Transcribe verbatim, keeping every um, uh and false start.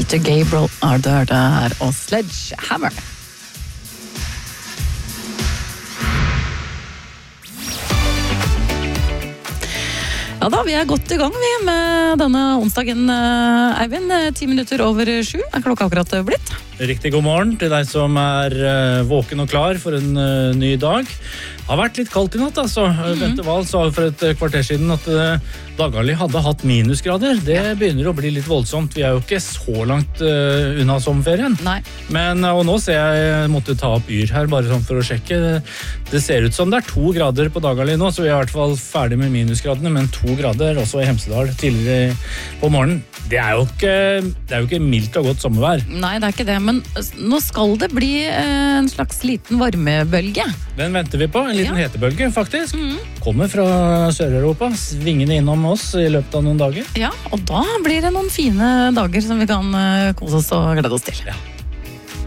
Peter Gabriel er der der og Sledgehammer. Ja da, vi er godt i gang vi med denne onsdagen, Eivind. Ti minutter over sju er klokka akkurat blitt. Riktig god morgen til deg som er våken og klar for en ny dag. Det har vært litt kaldt i natt, altså. Mm-hmm. Bente Wahl sa for et kvarter siden at Dagali hadde hatt minusgrader. Det ja. Begynner å bli litt voldsomt. Vi er jo ikke så langt uh, unna sommerferien. Nei. Men, og nå ser jeg, jeg måtte ta opp yr her, bare sånn for å sjekke. Det ser ut som det er to grader på Dagali nå, så vi er i hvert fall ferdig med minusgradene, men to grader også i Hemsedal tidligere på morgenen. Det er jo ikke, det er jo ikke mildt og godt sommervær. Nei, det er ikke det, men nå skal det bli en slags liten varmebølge. Den venter vi på, en liten ja. Hetebølge faktisk. Mm. Kommer fra Sør-Europa, svingende innom oss i løpet av noen dager. Ja, og da blir det noen fine dager som vi kan kose oss og glede oss til. Ja.